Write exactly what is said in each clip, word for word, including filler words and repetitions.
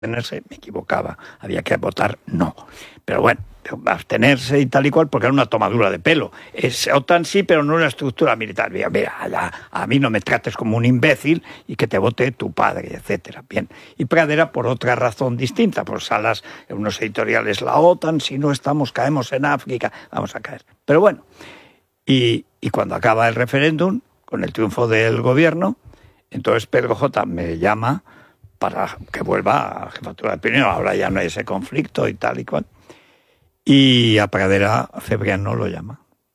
abstenerse, me equivocaba, había que votar no. Pero bueno, abstenerse y tal y cual, porque era una tomadura de pelo. Es OTAN sí, pero no una estructura militar. Mira, mira a, a mí no me trates como un imbécil y que te vote tu padre, etcétera. Bien. Y Pradera por otra razón distinta, por salas, en unos editoriales, la OTAN, si no estamos, caemos en África, vamos a caer. Pero bueno, y, y cuando acaba el referéndum, con el triunfo del gobierno, entonces Pedro J. me llama para que vuelva a jefatura de opinión. Ahora ya no hay ese conflicto y tal y cual. Y a Pradera Cebrián no lo llama.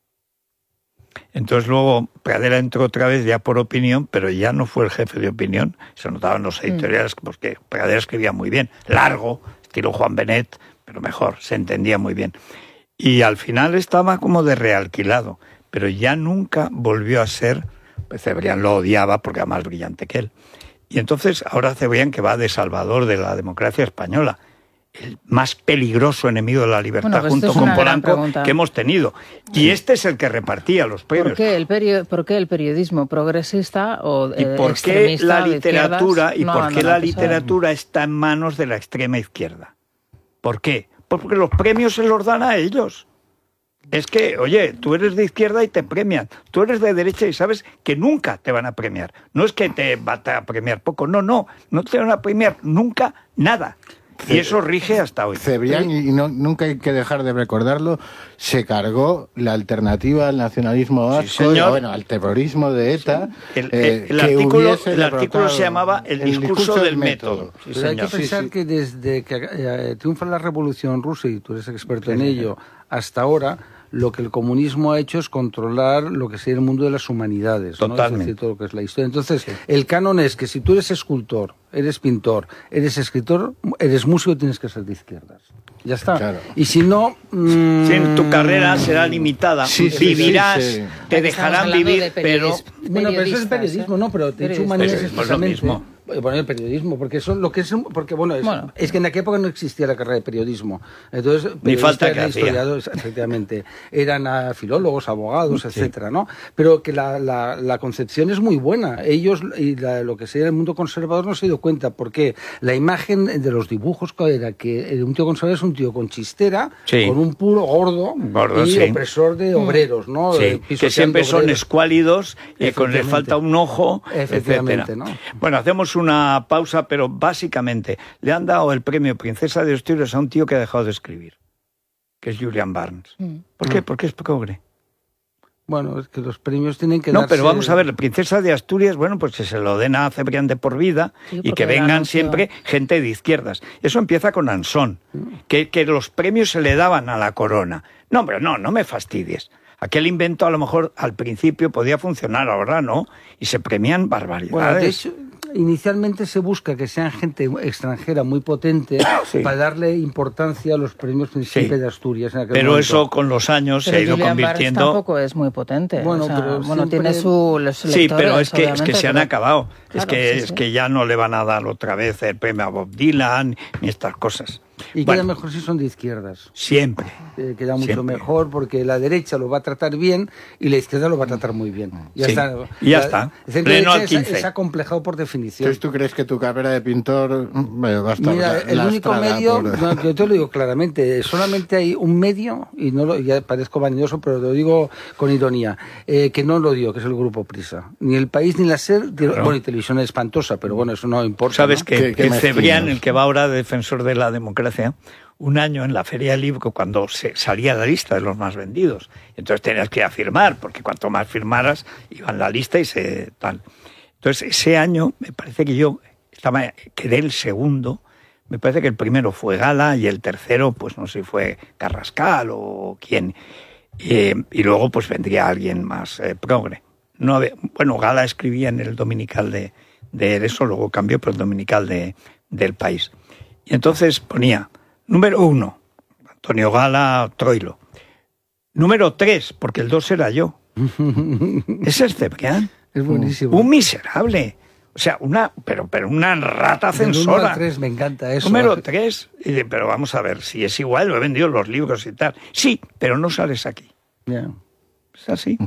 Entonces luego Pradera entró otra vez ya por opinión, pero ya no fue el jefe de opinión. Se notaban los editoriales porque Pradera escribía muy bien, largo, estilo Juan Benet, pero mejor, se entendía muy bien. Y al final estaba como de realquilado, pero ya nunca volvió a ser, pues Cebrián lo odiaba porque era más brillante que él. Y entonces ahora Cebrián, que va de salvador de la democracia española, el más peligroso enemigo de la libertad, bueno, pues junto con Polanco, que hemos tenido. Y sí. Este es el que repartía los premios. ¿Por qué el, peri- ¿por qué el periodismo progresista o eh, ¿Y por qué la literatura, y no por qué la literatura está en manos de la extrema izquierda? ¿Por qué? Porque los premios se los dan a ellos. Es que, oye, tú eres de izquierda y te premian. Tú eres de derecha y sabes que nunca te van a premiar. No es que te van a premiar poco, no, no. No te van a premiar nunca nada. Y eso rige hasta hoy. Cebrián, y no, nunca hay que dejar de recordarlo, se cargó la alternativa al nacionalismo vasco, sí, bueno, al terrorismo de ETA. Sí. El, eh, el, artículo, el artículo se llamaba El, el discurso, discurso del método. método. Sí, Pero hay que pensar sí, sí. que desde que eh, triunfa la Revolución Rusa, y tú eres experto sí, en ello, hasta ahora, lo que el comunismo ha hecho es controlar lo que sería el mundo de las humanidades, ¿no? Es decir, todo lo que es la historia. Entonces, sí. el canon es que si tú eres escultor, eres pintor, eres escritor, eres músico, tienes que ser de izquierdas. Ya está. Claro. Y si no... Mmm... Sí, tu carrera será limitada. Sí, sí, vivirás, sí, sí. te dejarán vivir, pero... Bueno, pero eso es periodismo, ¿no? Pero te he dicho humanidades expresamente. Bueno, el periodismo, porque eso lo que es, porque bueno es, bueno, es que en aquella época no existía la carrera de periodismo, entonces ni falta que historiadores, efectivamente, eran a filólogos, abogados, sí. etcétera, ¿no? Pero que la, la, la concepción es muy buena. Ellos y la, lo que sería el mundo conservador no se dio cuenta, porque la imagen de los dibujos era que un tío conservador es un tío con chistera, sí. con un puro gordo, gordo y sí. opresor de obreros, ¿no? Sí. Que siempre obreros. Son escuálidos y con le falta un ojo, efectivamente, etcétera. ¿no? Bueno, hacemos una pausa, pero básicamente le han dado el premio Princesa de Asturias a un tío que ha dejado de escribir, que es Julian Barnes. Mm. ¿Por qué? Porque es progre. Bueno, es que los premios tienen que No, darse... pero vamos a ver, la Princesa de Asturias, bueno, pues que se lo den a Cebrián de por vida sí, y que vengan siempre gente de izquierdas. Eso empieza con Ansón, mm. que, que los premios se le daban a la corona. No, hombre, no, no me fastidies. Aquel invento a lo mejor al principio podía funcionar, ahora no, y se premian barbaridades. Bueno, de hecho, inicialmente se busca que sean gente extranjera muy potente sí. para darle importancia a los premios Príncipe sí. de Asturias. En aquel pero momento. Eso con los años pero se ha ido Julian convirtiendo... Barnes tampoco es muy potente. Bueno, o sea, pero bueno siempre... tiene su los Sí, pero es que, es que se han pero... acabado. Claro, es, que, sí, es sí. que ya no le van a dar otra vez el premio a Bob Dylan ni estas cosas. Y bueno, queda mejor si son de izquierdas. Siempre. Eh, queda mucho siempre. mejor porque la derecha lo va a tratar bien y la izquierda lo va a tratar muy bien. Ya sí. está. Y ya la, está. Es Pleno al quince. Es, es acomplejado por definición. Entonces, ¿tú crees que tu carrera de pintor bueno, va a estar Mira, el único medio, por... no, yo te lo digo claramente, solamente hay un medio, y no lo, ya parezco vanidoso, pero lo digo con ironía, eh, que no lo dio, que es el Grupo Prisa. Ni El País ni la SER, claro. Bueno, y Televisión es espantosa, pero bueno, eso no importa. ¿Sabes ¿no? que, que Cebrián, el que va ahora de defensor de la democracia, un año en la Feria del Libro, cuando se salía la lista de los más vendidos, entonces tenías que ir a firmar, porque cuanto más firmaras, iba en la lista y se tal. Entonces, ese año, me parece que yo estaba quedé el segundo, me parece que el primero fue Gala y el tercero, pues no sé si fue Carrascal o quién, y, y luego pues vendría alguien más eh, progre. No había, bueno, Gala escribía en el Dominical de, de eso, luego cambió por el Dominical de, del País. Y entonces ponía, número uno, Antonio Gala, Troilo. Número tres, porque el dos era yo. Ese es Cebrián. Es buenísimo. Un miserable. O sea, una, pero, pero una rata censora. Número tres, me encanta eso. Número tres, pero vamos a ver, si es igual, lo he vendido los libros y tal. Sí, pero no sales aquí. Yeah. Es así.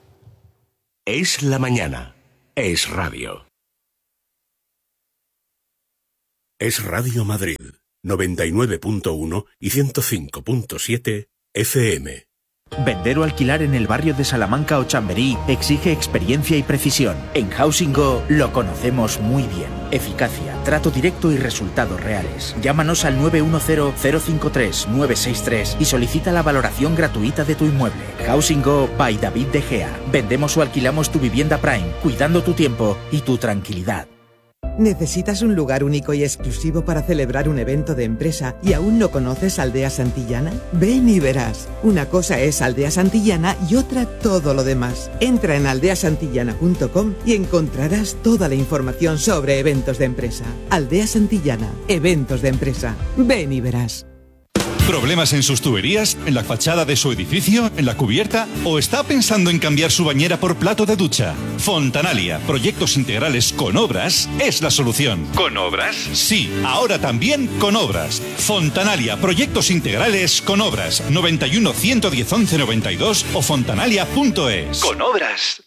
Es la mañana. Es radio. Es Radio Madrid, noventa y nueve punto uno y ciento cinco punto siete F M. Vender o alquilar en el barrio de Salamanca o Chamberí exige experiencia y precisión. En Housing Go lo conocemos muy bien. Eficacia, trato directo y resultados reales. Llámanos al nueve uno cero, cero cinco tres, nueve seis tres y solicita la valoración gratuita de tu inmueble. Housing Go by David De Gea. Vendemos o alquilamos tu vivienda Prime, cuidando tu tiempo y tu tranquilidad. ¿Necesitas un lugar único y exclusivo para celebrar un evento de empresa y aún no conoces Aldea Santillana? Ven y verás. Una cosa es Aldea Santillana y otra todo lo demás. Entra en aldea santillana punto com y encontrarás toda la información sobre eventos de empresa. Aldea Santillana, eventos de empresa. Ven y verás. ¿Problemas en sus tuberías? ¿En la fachada de su edificio? ¿En la cubierta? ¿O está pensando en cambiar su bañera por plato de ducha? Fontanalia, proyectos integrales con obras, es la solución. ¿Con obras? Sí, ahora también con obras. Fontanalia, proyectos integrales con obras. noventa y uno, ciento diez, once noventa y dos o fontanalia punto es. Con obras.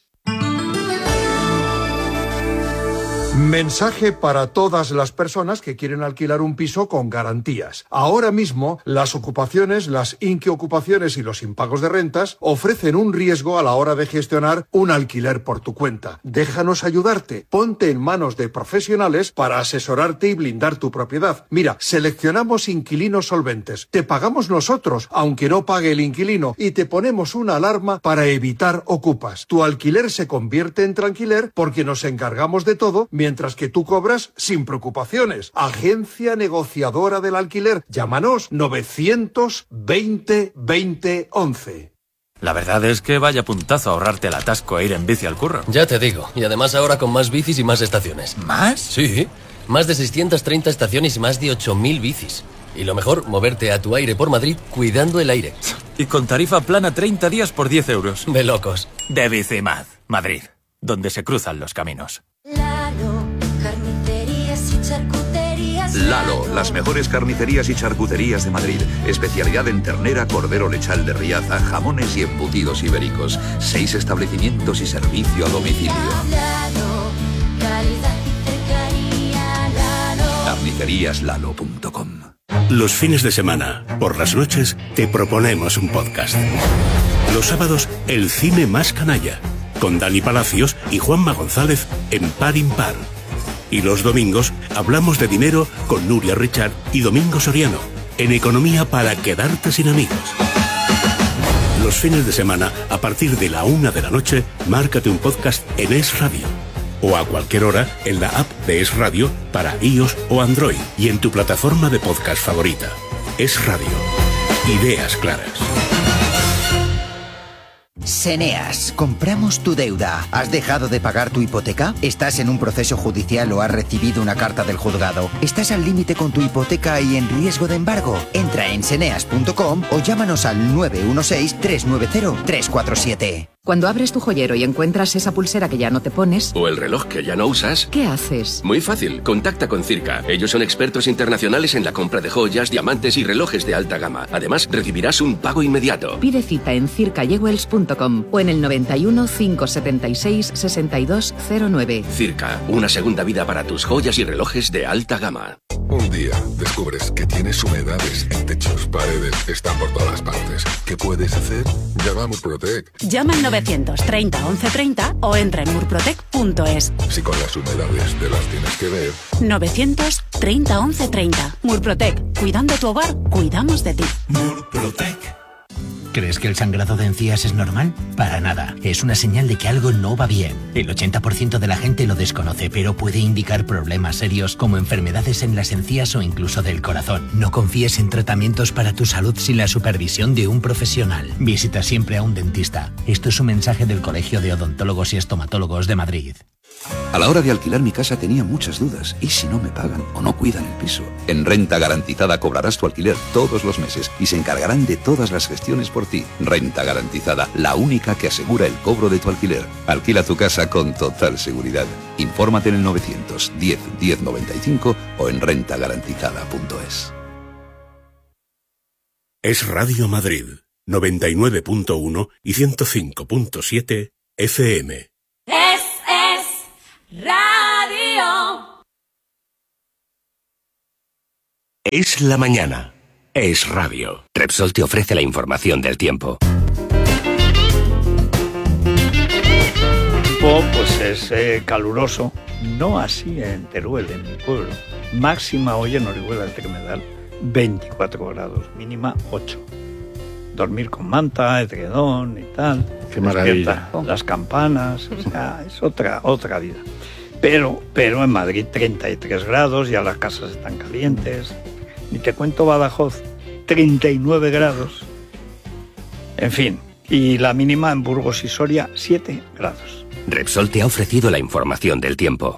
Mensaje para todas las personas que quieren alquilar un piso con garantías. Ahora mismo, las ocupaciones, las inquiocupaciones y los impagos de rentas ofrecen un riesgo a la hora de gestionar un alquiler por tu cuenta. Déjanos ayudarte. Ponte en manos de profesionales para asesorarte y blindar tu propiedad. Mira, seleccionamos inquilinos solventes. Te pagamos nosotros, aunque no pague el inquilino, y te ponemos una alarma para evitar ocupas. Tu alquiler se convierte en tranquiler porque nos encargamos de todo, mientras que tú cobras sin preocupaciones. Agencia negociadora del alquiler. Llámanos novecientos veinte veinte once. La verdad es que vaya puntazo ahorrarte el atasco e ir en bici al curro. Ya te digo, y además ahora con más bicis y más estaciones. ¿Más? Sí, más de seiscientas treinta estaciones y más de ocho mil bicis. Y lo mejor, moverte a tu aire por Madrid cuidando el aire. Y con tarifa plana treinta días por diez euros. De locos. De Bicimad, Madrid, donde se cruzan los caminos. Lalo, las mejores carnicerías y charcuterías de Madrid. Especialidad en ternera, cordero lechal de Riaza, jamones y embutidos ibéricos. Seis establecimientos y servicio a domicilio. carnicerías lalo punto com. Los fines de semana, por las noches, te proponemos un podcast. Los sábados, el cine más canalla, con Dani Palacios y Juanma González en Par Impar. Y los domingos hablamos de dinero con Nuria Richard y Domingo Soriano, en Economía para quedarte sin amigos. Los fines de semana, a partir de la una de la noche, márcate un podcast en Es Radio. O a cualquier hora en la app de Es Radio para iOS o Android y en tu plataforma de podcast favorita. Es Radio. Ideas claras. Seneas, compramos tu deuda. ¿Has dejado de pagar tu hipoteca? ¿Estás en un proceso judicial o has recibido una carta del juzgado? ¿Estás al límite con tu hipoteca y en riesgo de embargo? Entra en seneas punto com o llámanos al nueve uno seis, tres nueve cero, tres cuatro siete. Cuando abres tu joyero y encuentras esa pulsera que ya no te pones... O el reloj que ya no usas... ¿Qué haces? Muy fácil, contacta con Circa. Ellos son expertos internacionales en la compra de joyas, diamantes y relojes de alta gama. Además, recibirás un pago inmediato. Pide cita en circa jewels punto com o en el noventa y uno, cinco setenta y seis, sesenta y dos cero nueve. Circa, una segunda vida para tus joyas y relojes de alta gama. Un día descubres que tienes humedades en techos, paredes, están por todas partes. ¿Qué puedes hacer? Llama a Murprotec. Llama al novecientos treinta, once treinta o entra en murprotec punto es. Si con las humedades te las tienes que ver. novecientos treinta, once treinta. Murprotec. Cuidando tu hogar, cuidamos de ti. Murprotec. ¿Crees que el sangrado de encías es normal? Para nada. Es una señal de que algo no va bien. El ochenta por ciento de la gente lo desconoce, pero puede indicar problemas serios como enfermedades en las encías o incluso del corazón. No confíes en tratamientos para tu salud sin la supervisión de un profesional. Visita siempre a un dentista. Esto es un mensaje del Colegio de Odontólogos y Estomatólogos de Madrid. A la hora de alquilar mi casa tenía muchas dudas. ¿Y si no me pagan o no cuidan el piso? En Renta Garantizada cobrarás tu alquiler todos los meses y se encargarán de todas las gestiones por ti. Renta Garantizada, la única que asegura el cobro de tu alquiler. Alquila tu casa con total seguridad. Infórmate en el novecientos diez, diez noventa y cinco o en renta garantizada punto es. Es Radio Madrid, noventa y nueve punto uno y ciento cinco punto siete F M. Es, es Radio. Es la mañana. Es radio. Repsol te ofrece la información del tiempo. El tiempo pues es eh, caluroso, no así en Teruel, en mi pueblo. Máxima hoy en Orihuela del Tremedal, veinticuatro grados, mínima ocho. Dormir con manta, edredón y tal. Qué maravilla. Las campanas, o sea, es otra, otra vida. Pero, pero en Madrid treinta y tres grados, ya las casas están calientes. Ni te cuento Badajoz, treinta y nueve grados. En fin, y la mínima en Burgos y Soria, siete grados. Repsol te ha ofrecido la información del tiempo.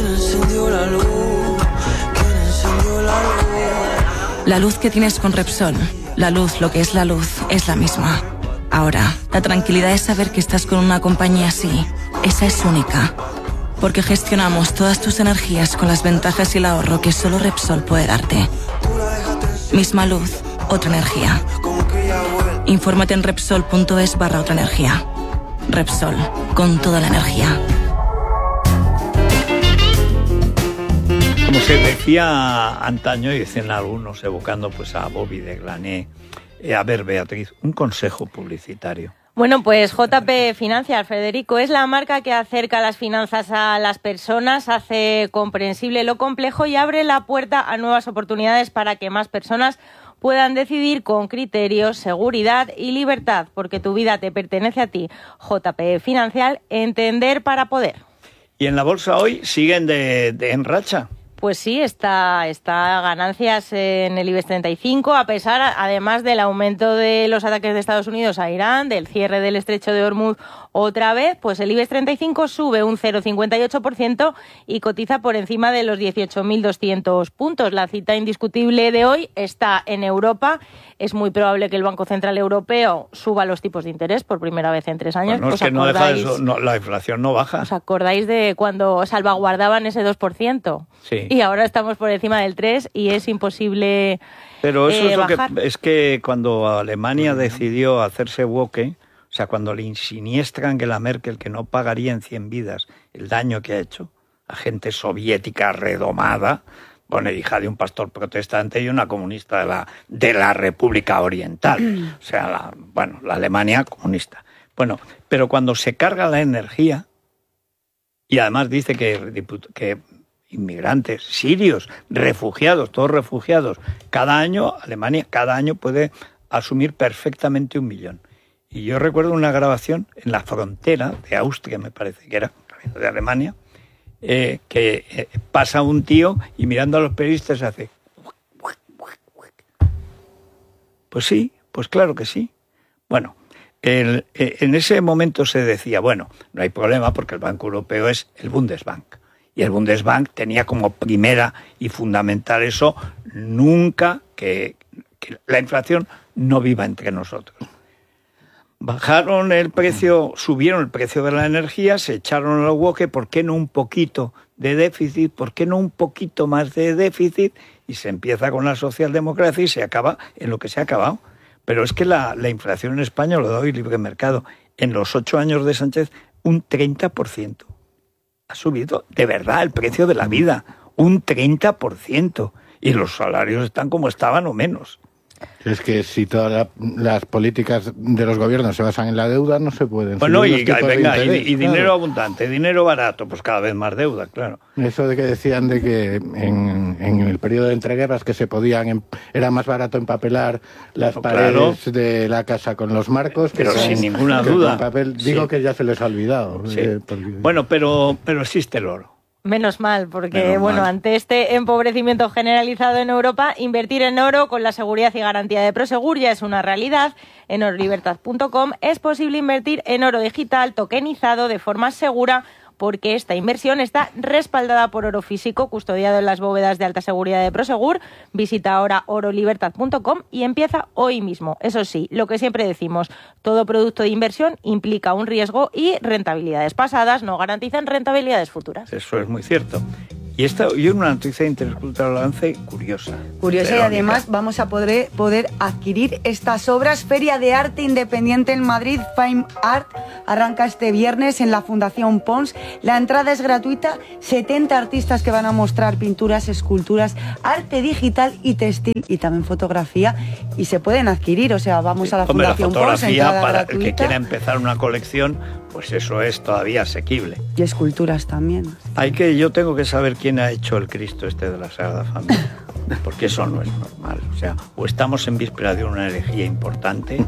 La luz que tienes con Repsol, la luz, lo que es la luz, es la misma. Ahora, la tranquilidad es saber que estás con una compañía así. Esa es única. Porque gestionamos todas tus energías con las ventajas y el ahorro que solo Repsol puede darte. Misma luz, otra energía. Infórmate en Repsol.es barra otra energía. Repsol, con toda la energía. Como se decía antaño, y dicen algunos evocando pues a Bobby de Glané, eh, a ver, Beatriz, un consejo publicitario. Bueno, pues J P Financial, Federico, es la marca que acerca las finanzas a las personas, hace comprensible lo complejo y abre la puerta a nuevas oportunidades para que más personas puedan decidir con criterio, seguridad y libertad, porque tu vida te pertenece a ti. J P Financial, entender para poder. Y en la bolsa hoy siguen de, de en racha. Pues sí, está, está ganancias en el IBEX treinta y cinco, a pesar, además del aumento de los ataques de Estados Unidos a Irán, del cierre del estrecho de Hormuz otra vez, pues el IBEX treinta y cinco sube un cero coma cincuenta y ocho por ciento y cotiza por encima de los dieciocho mil doscientos puntos. La cita indiscutible de hoy está en Europa. Es muy probable que el Banco Central Europeo suba los tipos de interés por primera vez en tres años. Bueno, es que no deja eso, no, la inflación no baja. ¿Os acordáis de cuando salvaguardaban ese dos por ciento? Sí. Y ahora estamos por encima del tres y es imposible Pero eso eh, es lo bajar. que es que cuando Alemania decidió hacerse woke, o sea, cuando le insiniestra a Angela Merkel que no pagaría en cien vidas el daño que ha hecho a gente soviética redomada, bueno, hija de un pastor protestante y una comunista de la, de la República Oriental, o sea, la, bueno, la Alemania comunista. Bueno, pero cuando se carga la energía, y además dice que, que inmigrantes sirios, refugiados, todos refugiados, cada año, Alemania cada año puede asumir perfectamente un millón. Y yo recuerdo una grabación en la frontera de Austria, me parece que era, de Alemania, eh, que eh, pasa un tío y mirando a los periodistas hace... Pues sí, pues claro que sí. Bueno, el, eh, en ese momento se decía, bueno, no hay problema porque el Banco Europeo es el Bundesbank. Y el Bundesbank tenía como primera y fundamental eso, nunca que, que la inflación no viva entre nosotros. Bajaron el precio, subieron el precio de la energía, se echaron al woke, ¿por qué no un poquito de déficit? ¿Por qué no un poquito más de déficit? Y se empieza con la socialdemocracia y se acaba en lo que se ha acabado. Pero es que la, la inflación en España, lo doy libre mercado, en los ocho años de Sánchez, un treinta por ciento. Ha subido de verdad el precio de la vida, un treinta por ciento. Y los salarios están como estaban o menos. Es que si todas la, las políticas de los gobiernos se basan en la deuda, no se pueden. Bueno, y, venga, interés, y, y claro. dinero abundante, dinero barato, pues cada vez más deuda, claro. Eso de que decían de que en, en el periodo de entreguerras que se podían, em, era más barato empapelar las Claro. paredes de la casa con los marcos. Que Pero con, sin ninguna que duda. con papel. Digo Sí. que ya se les ha olvidado. Sí. eh, porque- Bueno, pero, pero existe el oro. Menos mal, porque Menos bueno, mal. ante este empobrecimiento generalizado en Europa, invertir en oro con la seguridad y garantía de Prosegur ya es una realidad. En oro libertad punto com es posible invertir en oro digital tokenizado de forma segura, porque esta inversión está respaldada por oro físico custodiado en las bóvedas de alta seguridad de Prosegur. Visita ahora oro libertad punto com y empieza hoy mismo. Eso sí, lo que siempre decimos, todo producto de inversión implica un riesgo y rentabilidades pasadas no garantizan rentabilidades futuras. Eso es muy cierto. Y esta y una noticia de Intercultural Avance curiosa. Curiosa, y Verónica. además vamos a poder, poder adquirir estas obras. Feria de Arte Independiente en Madrid, Fine Art, arranca este viernes en la Fundación Pons. La entrada es gratuita, setenta artistas que van a mostrar pinturas, esculturas, arte digital y textil y también fotografía, y se pueden adquirir, o sea, vamos sí. a la Hombre, Fundación la Pons, fotografía entrada para gratuita. el que quiera empezar una colección, pues eso es todavía asequible. Y esculturas también. Hay que, yo tengo que saber quién ha hecho el Cristo este de la Sagrada Familia, porque eso no es normal. O sea, o estamos en víspera de una herejía importante,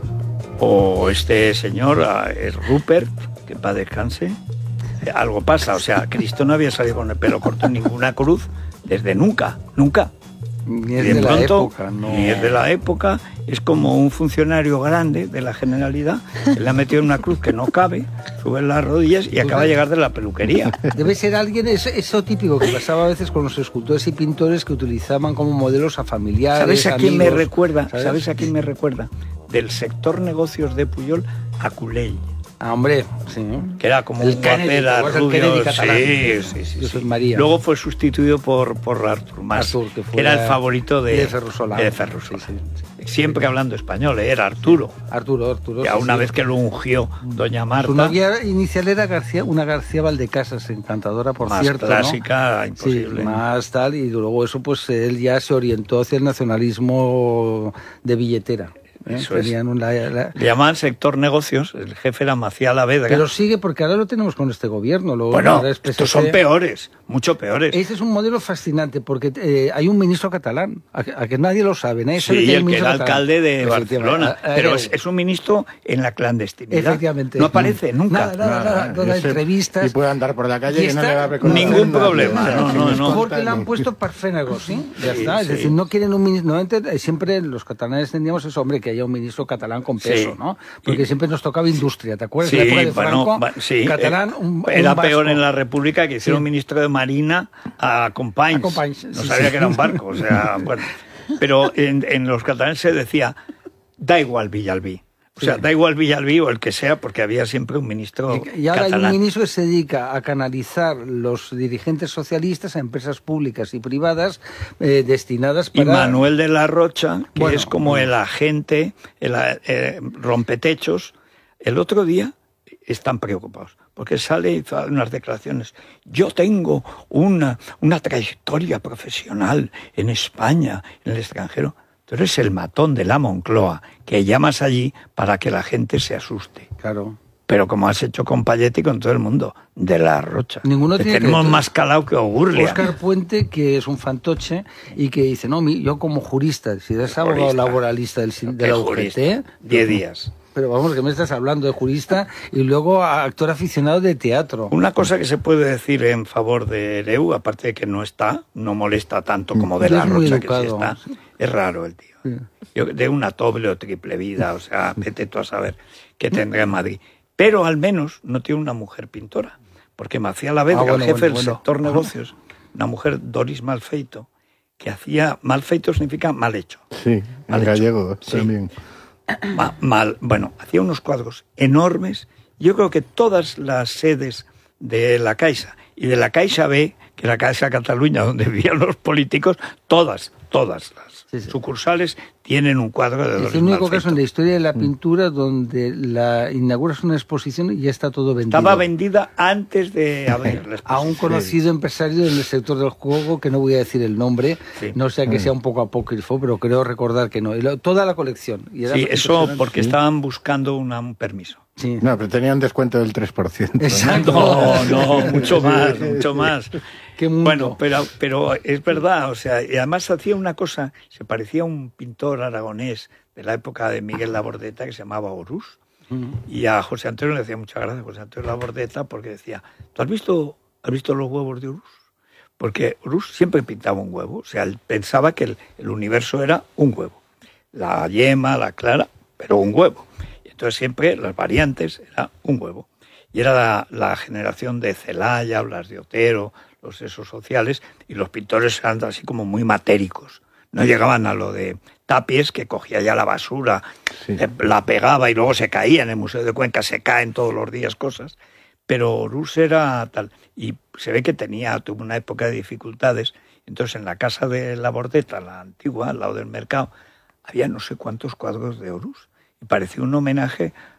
o este señor es Rupert, que para descanse, algo pasa. O sea, Cristo no había salido con el pelo corto en ninguna cruz desde nunca, nunca. Ni es de, de pronto, la época, no. Ni es de la época, es como un funcionario grande de la Generalidad que le ha metido en una cruz que no cabe, sube las rodillas y acaba de llegar de la peluquería. Debe ser alguien, eso, eso típico que pasaba a veces con los escultores y pintores que utilizaban como modelos a familiares. ¿Sabes a quién amigos, me recuerda? ¿sabes? ¿Sabes a quién me recuerda? Del sector negocios de Pujol, a Culell. Ah, hombre, sí. Que era como el un Kennedy, guapera rubio. Sí, sí, sí. Yo soy sí. María. Luego fue sustituido por, por Artur Mas, Artur, que, fue que era el favorito de, de Ferrusola. De Ferrusola. Sí, sí, sí. Siempre hablando español, era Arturo. Arturo, Arturo. Ya sí, una sí. vez que lo ungió doña Marta. Su novia inicial era García, una García Valdecasas, encantadora, por más cierto. Clásica, ¿no? imposible. Sí, más tal, y luego eso, pues él ya se orientó hacia el nacionalismo de billetera. ¿Eh? Eso Tenían es. Una, la... Le llamaban sector negocios, el jefe era Maciá Lavedra. Pero sigue, porque ahora lo tenemos con este gobierno. Luego, bueno, estos son peores, mucho peores. Este es un modelo fascinante, porque eh, hay un ministro catalán, a que, a que nadie lo sabe. Nadie sí, sabe que el que era alcalde de Barcelona, a, a, pero a, es, es un ministro en la clandestinidad. Efectivamente. No aparece nunca. Nada, nada, nada, nada, nada entrevistas. Y puede andar por la calle y, y no le va a reconocer ningún nada. problema. O sea, no, no, no. Porque le han puesto parfénagos, ¿sí? Ya sí, está. Sí. Es decir, no quieren un ministro. Normalmente siempre los catalanes tendríamos eso, hombre, que haya un ministro catalán con peso, sí. ¿no? Porque y... siempre nos tocaba industria, ¿te acuerdas? Sí, de la época de Franco, bueno, sí, catalán, un, un era vasco. peor en la República que hicieron sí. ministro de Marina a Companys. A Companys no sí, sabía sí. que era un barco, o sea, bueno. Pero en, en los catalanes se decía, da igual Villalbí. O sea, sí. da igual Villalbí o el que sea, porque había siempre un ministro Y ahora catalán. hay un ministro que se dedica a canalizar los dirigentes socialistas a empresas públicas y privadas eh, destinadas para... Y Manuel de la Rocha, que bueno, es como bueno. el agente, el eh, rompetechos, el otro día están preocupados, porque sale y hizo unas declaraciones. Yo tengo una, una trayectoria profesional en España, en el extranjero. Tú eres el matón de la Moncloa, que llamas allí para que la gente se asuste. Claro. Pero como has hecho con Payet y con todo el mundo, de la Rocha. Ninguno que tiene tenemos que... más calado que Ogurlia. Óscar Puente, que es un fantoche, y que dice, no, yo como jurista, si eres abogado laboralista del, de la U G T... Diez días. Pero vamos, que me estás hablando de jurista y luego actor aficionado de teatro. Una cosa que se puede decir en favor de Ereu, aparte de que no está, no molesta tanto como de la Rocha, que sí está, es raro el tío. Sí. Yo, de una doble o triple vida, o sea, vete tú a saber qué tendrá en Madrid. Pero al menos no tiene una mujer pintora, porque Maciá Lavedra, ah, bueno, el jefe bueno, del bueno. sector negocios, una mujer, Doris Malfeito, que hacía, Malfeito significa mal hecho. Sí, en gallego sí. también. Ma, mal, bueno, hacía unos cuadros enormes. Yo creo que todas las sedes de la Caixa y de la Caixa B, que era la Caixa Cataluña, donde vivían los políticos, todas, todas las sí, sí. sucursales tienen un cuadro de Doris Es el único Malfeito. caso en la historia de la pintura donde la inauguras una exposición y ya está todo vendido. Estaba vendida antes de abrir la exposición. A un conocido sí. empresario en el sector del juego, que no voy a decir el nombre, sí. no sea que sea un poco apócrifo, pero creo recordar que no. Y lo, toda la colección. Y era sí, eso porque sí. estaban buscando una, un permiso. Sí. No, pero tenían descuento del tres por ciento. Exacto. No, no, mucho más, mucho más. Bueno, pero, pero es verdad, o sea, y además hacía una cosa, se parecía a un pintor aragonés de la época de Miguel Labordeta que se llamaba Orús, uh-huh. y a José Antonio le hacía mucha gracia a José Antonio Labordeta porque decía, ¿tú has visto, has visto los huevos de Orús? Porque Orús siempre pintaba un huevo, o sea, él pensaba que el, el universo era un huevo, la yema, la clara, pero un huevo. Y entonces siempre las variantes era un huevo. Y era la, la generación de Celaya, Blas de Otero, los esos sociales, y los pintores eran así como muy matéricos. No llegaban a lo de Tapies, que cogía ya la basura, sí. la pegaba y luego se caía. En el Museo de Cuenca se caen todos los días cosas. Pero Orús era tal. Y se ve que tenía, tuvo una época de dificultades. Entonces en la casa de Labordeta, la antigua, al lado del mercado, había no sé cuántos cuadros de Orús. Y parecía un homenaje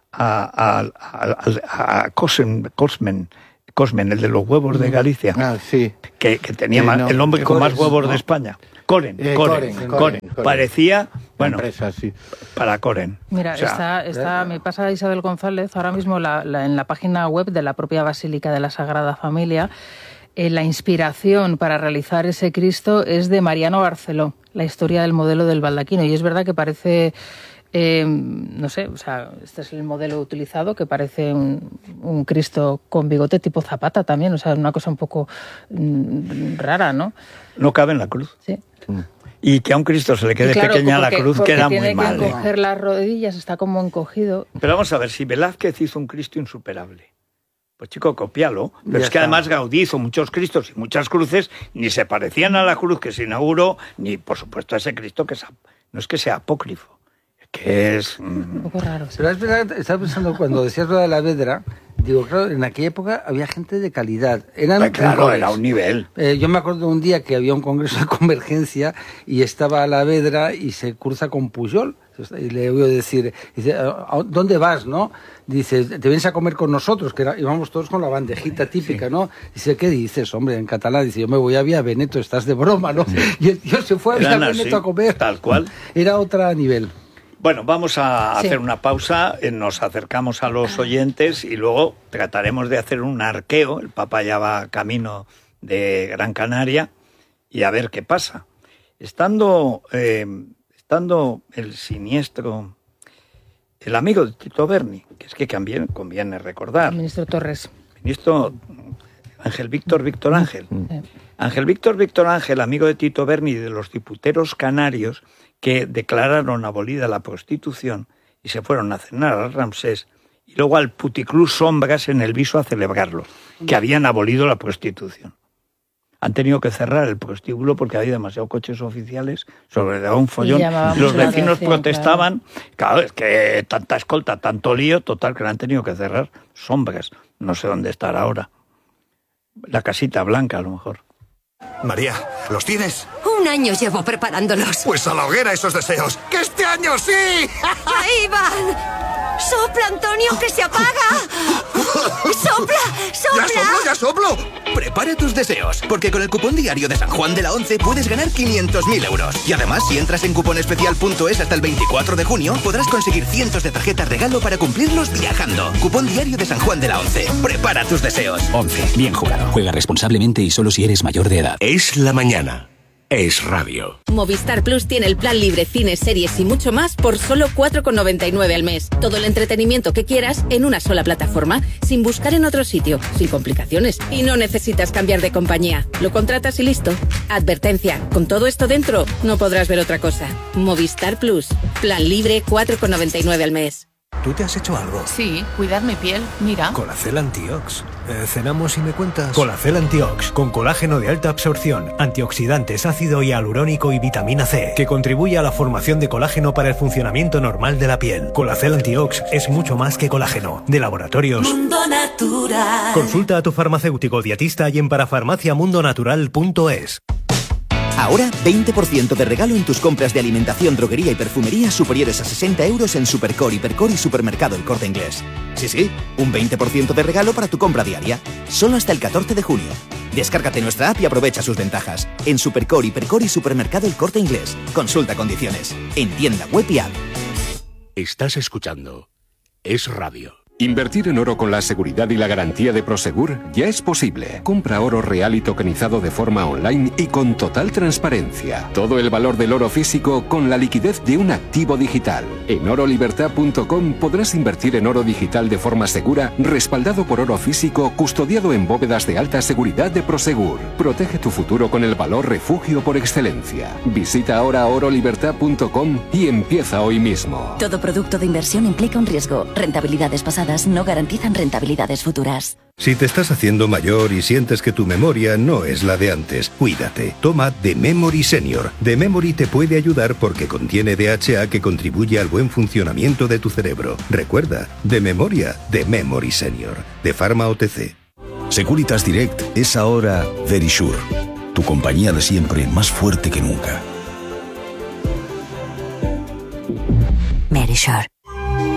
a, a, a, a Cosmen, Cosmen, Cosmen, el de los huevos de Galicia. Ah, sí. Que, que tenía eh, más, no, el hombre con Cores, más huevos no. de España. Coren, eh, Coren, Coren, Coren, Coren. Parecía, bueno, empresa, sí. para Coren. Mira, o sea, está, está, me pasa Isabel González ahora mismo la, la, en la página web de la propia Basílica de la Sagrada Familia. Eh, la inspiración para realizar ese Cristo es de Mariano Barceló, la historia del modelo del baldaquino. Y es verdad que parece... Eh, no sé, o sea, este es el modelo utilizado, que parece un, un Cristo con bigote tipo Zapata también, o sea, una cosa un poco mm, rara, ¿no? No cabe en la cruz. Sí. Y que a un Cristo se le quede claro, pequeña porque, la cruz queda muy mal. Tiene que ¿eh? encoger las rodillas, está como encogido. Pero vamos a ver, si Velázquez hizo un Cristo insuperable, pues chico, cópialo. Pero ya es está. Que además Gaudí hizo muchos Cristos y muchas cruces, ni se parecían a la cruz que se inauguró, ni por supuesto a ese Cristo que es, no es que sea apócrifo. Que es un poco raro. ¿Sí? Pero es verdad, estaba pensando cuando decías lo de la Vedra, digo, claro, en aquella época había gente de calidad. Eran pues claro, mejores. Era un nivel. Eh, yo me acuerdo un día que había un congreso de Convergencia y estaba la Vedra y se cruza con Pujol. Y le voy a decir, dice, ¿dónde vas, no? Dice, te vienes a comer con nosotros, que era, íbamos todos con la bandejita típica, sí. ¿no? Dice, ¿qué dices, hombre? En catalán, dice, yo me voy a Vía Veneto, estás de broma, ¿no? Sí. Y el tío se fue a Vía Veneto a comer. Tal cual. Era otro nivel. Bueno, vamos a sí. hacer una pausa, nos acercamos a los oyentes y luego trataremos de hacer un arqueo. El Papa ya va camino de Gran Canaria y a ver qué pasa. Estando, eh, estando el siniestro, el amigo de Tito Berni, que es que también conviene recordar. El ministro Torres. Ministro Ángel Víctor Víctor Ángel. Sí. Ángel Víctor Víctor Ángel, amigo de Tito Berni y de los diputeros canarios, que declararon abolida la prostitución y se fueron a cenar a Ramsés y luego al Puticlub Sombras en el Viso a celebrarlo, que habían abolido la prostitución. Han tenido que cerrar el prostíbulo porque había demasiados coches oficiales, sobre un follón. Los vecinos protestaban, claro. claro, es que tanta escolta, tanto lío, total, que lo han tenido que cerrar. Sombras, no sé dónde estará ahora. La casita blanca, a lo mejor. María, ¿los tienes? Un año llevo preparándolos. Pues a la hoguera esos deseos. ¡Que este año sí! ¡Ahí van! ¡Sopla, Antonio, que se apaga! ¡Sopla, sopla! ¡Ya soplo, ya soplo! Prepara tus deseos, porque con el cupón diario de San Juan de la Once puedes ganar quinientos mil euros. Y además, si entras en cuponespecial punto es hasta el veinticuatro de junio, podrás conseguir cientos de tarjetas regalo para cumplirlos viajando. Cupón diario de San Juan de la Once. Prepara tus deseos. Once. Bien jugado. Juega responsablemente y solo si eres mayor de edad. Es la mañana. Es radio. Movistar Plus tiene el plan libre, cines, series y mucho más por solo cuatro con noventa y nueve al mes. Todo el entretenimiento que quieras en una sola plataforma, sin buscar en otro sitio, sin complicaciones. Y no necesitas cambiar de compañía. Lo contratas y listo. Advertencia, con todo esto dentro, no podrás ver otra cosa. Movistar Plus. Plan libre, cuatro con noventa y nueve al mes. ¿Tú te has hecho algo? Sí, cuidar mi piel, mira. Colacel Antiox. Eh, ¿Cenamos y me cuentas? Colacel Antiox, con colágeno de alta absorción, antioxidantes, ácido hialurónico y vitamina C, que contribuye a la formación de colágeno para el funcionamiento normal de la piel. Colacel Antiox es mucho más que colágeno. De Laboratorios Mundo Natural. Consulta a tu farmacéutico dietista y en parafarmacia mundo natural punto es. Ahora, veinte por ciento de regalo en tus compras de alimentación, droguería y perfumería superiores a sesenta euros en Supercore, Hipercore y Supermercado El Corte Inglés. Sí, sí, un veinte por ciento de regalo para tu compra diaria. Solo hasta el catorce de junio. Descárgate nuestra app y aprovecha sus ventajas. En Supercore, Hipercore y Supermercado El Corte Inglés. Consulta condiciones. En tienda web y app. Estás escuchando Es Radio. Invertir en oro con la seguridad y la garantía de Prosegur ya es posible. Compra oro real y tokenizado de forma online y con total transparencia. Todo el valor del oro físico con la liquidez de un activo digital. En oro libertad punto com podrás invertir en oro digital de forma segura, respaldado por oro físico, custodiado en bóvedas de alta seguridad de Prosegur. Protege tu futuro con el valor refugio por excelencia. Visita ahora oro libertad punto com y empieza hoy mismo. Todo producto de inversión implica un riesgo. Rentabilidades pasadas no garantizan rentabilidades futuras. Si te estás haciendo mayor y sientes que tu memoria no es la de antes, cuídate. Toma The Memory Senior. The Memory te puede ayudar porque contiene D H A que contribuye al buen funcionamiento de tu cerebro. Recuerda, de memoria, The Memory Senior. De Pharma O T C. Securitas Direct es ahora Verisure. Tu compañía de siempre, más fuerte que nunca. Verisure.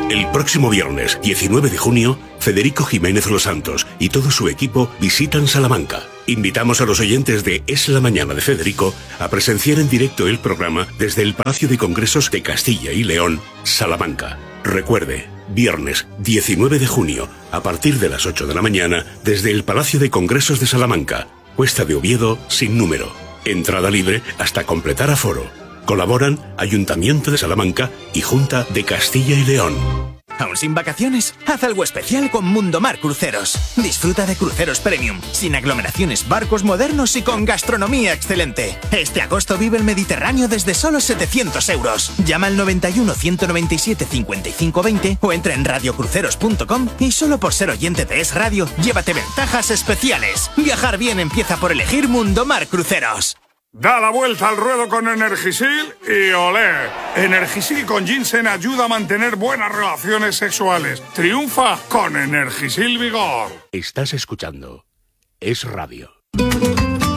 El próximo viernes, diecinueve de junio, Federico Jiménez Los Santos y todo su equipo visitan Salamanca. Invitamos a los oyentes de Es la Mañana de Federico a presenciar en directo el programa desde el Palacio de Congresos de Castilla y León, Salamanca. Recuerde, viernes diecinueve de junio, a partir de las ocho de la mañana, desde el Palacio de Congresos de Salamanca, Cuesta de Oviedo, sin número. Entrada libre hasta completar aforo. Colaboran Ayuntamiento de Salamanca y Junta de Castilla y León. ¿Aún sin vacaciones? Haz algo especial con Mundomar Cruceros. Disfruta de cruceros premium, sin aglomeraciones, barcos modernos y con gastronomía excelente. Este agosto vive el Mediterráneo desde solo setecientos euros. Llama al noventa y uno, ciento noventa y siete, cincuenta y cinco veinte o entra en radio cruceros punto com y solo por ser oyente de Es Radio, llévate ventajas especiales. Viajar bien empieza por elegir Mundomar Cruceros. Da la vuelta al ruedo con Energisil y olé. Energisil con ginseng ayuda a mantener buenas relaciones sexuales. Triunfa con Energisil Vigor. Estás escuchando Es Radio.